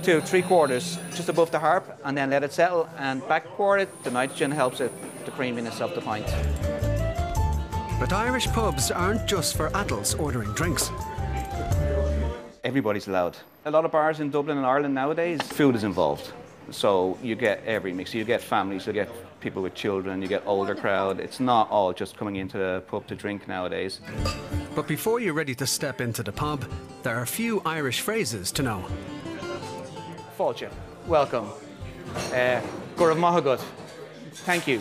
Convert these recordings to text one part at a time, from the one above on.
to 3/4, just above the harp, and then let it settle and back pour it. The nitrogen helps it, the creaminess of the pint. But Irish pubs aren't just for adults ordering drinks. Everybody's allowed. A lot of bars in Dublin and Ireland nowadays, food is involved. So you get every mix. You get families, you get people with children, you get older crowd. It's not all just coming into the pub to drink nowadays. But before you're ready to step into the pub, there are a few Irish phrases to know. Fáilte, welcome. Gurav Mahagut, thank you.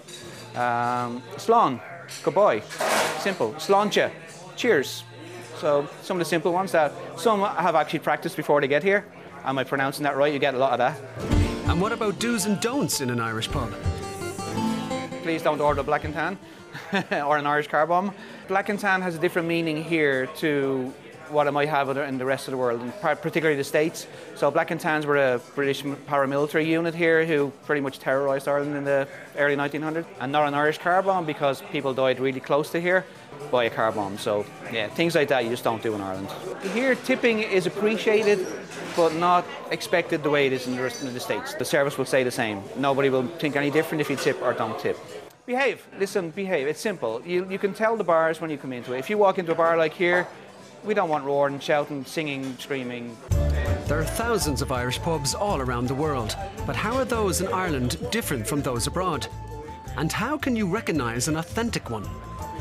Slán, goodbye. Simple. Sláinte, cheers. So some of the simple ones that some have actually practiced before they get here. Am I pronouncing that right? You get a lot of that. And what about do's and don'ts in an Irish pub? Please don't order black and tan or an Irish car bomb. Black and tan has a different meaning here to what it might have in the rest of the world, and particularly the States. So black and tans were a British paramilitary unit here who pretty much terrorised Ireland in the early 1900s. And not an Irish car bomb because people died really close to here by a car bomb. So yeah, things like that you just don't do in Ireland. Here tipping is appreciated but not expected the way it is in the rest of the States. The service will say the same. Nobody will think any different if you tip or don't tip. Behave. Listen, behave. It's simple. You can tell the bars when you come into it. If you walk into a bar like here, we don't want roaring, shouting, singing, screaming. There are thousands of Irish pubs all around the world, but how are those in Ireland different from those abroad? And how can you recognise an authentic one?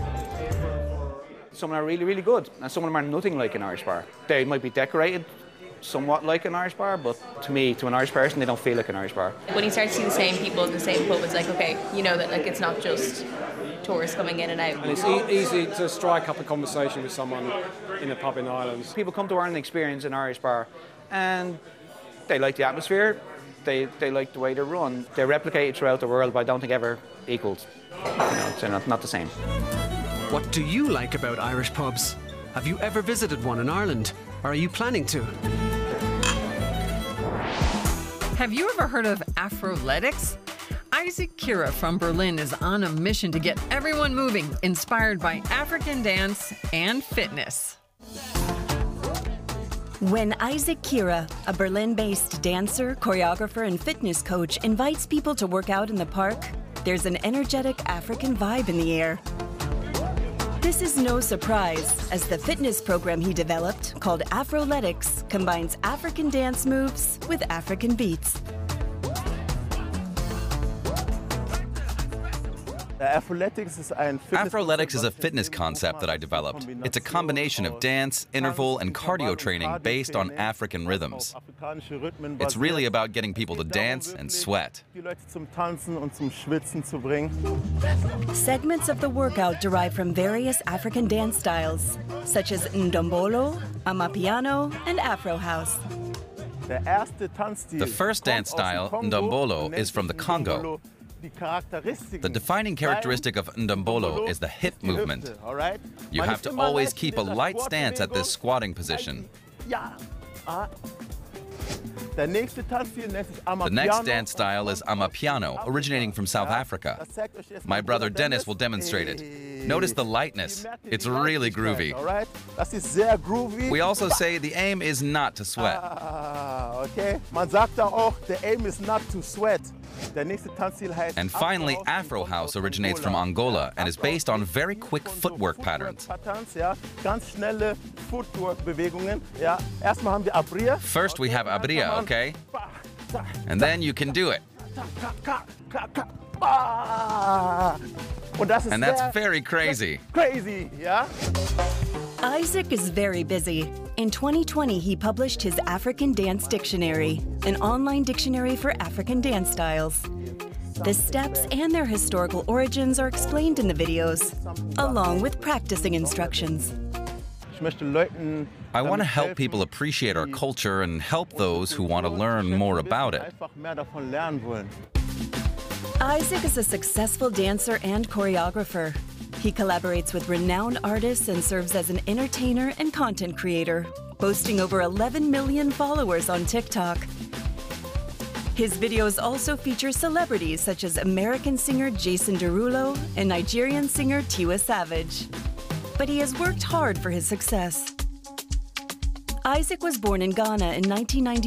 Some are really, really good, and some of them are nothing like an Irish bar. They might be decorated somewhat like an Irish bar, but to me, to an Irish person, they don't feel like an Irish bar. When you start to see the same people in the same pub, it's like, okay, you know that like it's not just tourists coming in and out. And it's easy to strike up a conversation with someone in a pub in Ireland. People come to Ireland and experience an Irish bar, and they like the atmosphere, they like the way they're run. They're replicated throughout the world, but I don't think ever equaled. They're not the same. What do you like about Irish pubs? Have you ever visited one in Ireland? Or are you planning to? Have you ever heard of Afroletics? Isaac Kira from Berlin is on a mission to get everyone moving, inspired by African dance and fitness. When Isaac Kira, a Berlin-based dancer, choreographer, and fitness coach, invites people to work out in the park, there's an energetic African vibe in the air. This is no surprise, as the fitness program he developed, called Afroletics, combines African dance moves with African beats. Afroletics is a fitness concept that I developed. It's a combination of dance, interval, and cardio training based on African rhythms. It's really about getting people to dance and sweat. Segments of the workout derive from various African dance styles, such as Ndombolo, Amapiano, and Afro House. The first dance style, Ndombolo, is from the Congo. The defining characteristic of Ndombolo is the hip movement. You have to always keep a light stance at this squatting position. The next dance style is Amapiano, originating from South Africa. My brother Dennis will demonstrate it. Notice the lightness. It's really groovy. We also say the aim is not to sweat. And finally, Afro House originates from Angola and is based on very quick footwork patterns. First we have Abria, okay? And then you can do it. And that's very crazy. Isaac is very busy. In 2020, he published his African Dance Dictionary, an online dictionary for African dance styles. The steps and their historical origins are explained in the videos, along with practicing instructions. I want to help people appreciate our culture and help those who want to learn more about it. Isaac is a successful dancer and choreographer. He collaborates with renowned artists and serves as an entertainer and content creator, boasting over 11 million followers on TikTok. His videos also feature celebrities such as American singer Jason Derulo and Nigerian singer Tiwa Savage. But he has worked hard for his success. Isaac was born in Ghana in 1991.